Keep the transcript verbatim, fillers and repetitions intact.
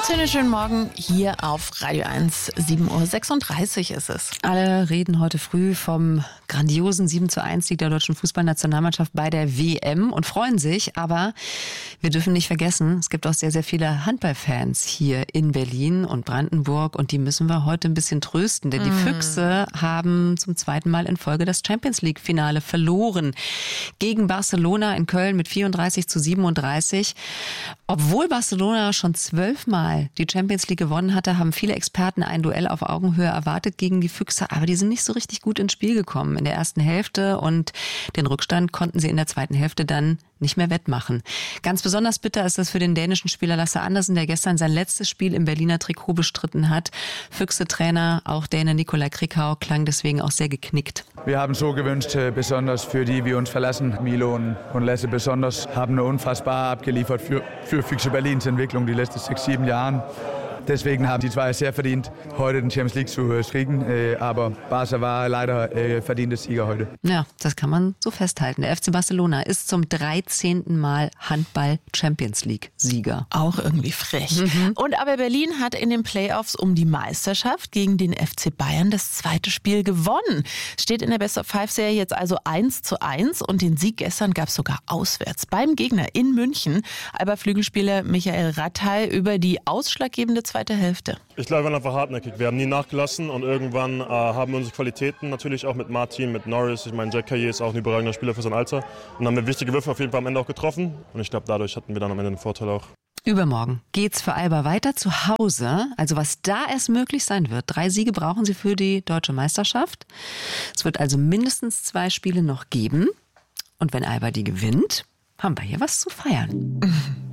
Schönen schönen Morgen hier auf Radio eins. sieben Uhr sechsunddreißig ist es. Alle reden heute früh vom grandiosen sieben zu eins Sieg der deutschen Fußballnationalmannschaft bei der W M und freuen sich. Aber wir dürfen nicht vergessen, es gibt auch sehr, sehr viele Handballfans hier in Berlin und Brandenburg. Und die müssen wir heute ein bisschen trösten. Denn die mm. Füchse haben zum zweiten Mal in Folge das Champions-League-Finale verloren. Gegen Barcelona in Köln mit vierunddreißig zu siebenunddreißig. Obwohl Barcelona schon zwölfmal die Champions League gewonnen hatte, haben viele Experten ein Duell auf Augenhöhe erwartet gegen die Füchse. Aber die sind nicht so richtig gut ins Spiel gekommen in der ersten Hälfte. Und den Rückstand konnten sie in der zweiten Hälfte dann nicht mehr wettmachen. Ganz besonders bitter ist das für den dänischen Spieler Lasse Andersen, der gestern sein letztes Spiel im Berliner Trikot bestritten hat. Füchse-Trainer, auch Däne Nicolai Krickau, klang deswegen auch sehr geknickt. Wir haben so gewünscht, besonders für die, die uns verlassen. Milo und, und Lasse besonders haben unfassbar abgeliefert für, für Füchse Berlins Entwicklung die letzten sechs, sieben Jahren. Deswegen haben die zwei sehr verdient, heute den Champions League zu kriegen. Aber Barca war leider verdienter Sieger heute. Ja, das kann man so festhalten. Der F C Barcelona ist zum dreizehnten Mal Handball-Champions-League-Sieger. Auch irgendwie frech. Mhm. Und aber Berlin hat in den Playoffs um die Meisterschaft gegen den F C Bayern das zweite Spiel gewonnen. Steht in der Best-of-Five-Serie jetzt also eins zu eins. Und den Sieg gestern gab es sogar auswärts beim Gegner in München. Aber Flügelspieler Michael Rattay über die ausschlaggebende zweite Hälfte. Ich glaube, wir waren einfach hartnäckig. Wir haben nie nachgelassen und irgendwann äh, haben wir unsere Qualitäten natürlich auch mit Martin, mit Norris. Ich meine, Jack Caillé ist auch ein überragender Spieler für sein Alter. Und dann haben wir wichtige Würfe auf jeden Fall am Ende auch getroffen. Und ich glaube, dadurch hatten wir dann am Ende den Vorteil auch. Übermorgen geht's für Alba weiter zu Hause. Also was da erst möglich sein wird. Drei Siege brauchen sie für die deutsche Meisterschaft. Es wird also mindestens zwei Spiele noch geben. Und wenn Alba die gewinnt, haben wir hier was zu feiern.